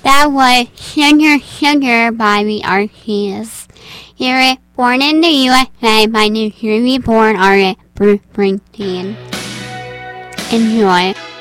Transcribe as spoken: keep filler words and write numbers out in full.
That was Sugar Sugar by the Archies. Hear it, born in the U S A by New Jersey born artist Bruce Springsteen. Enjoy.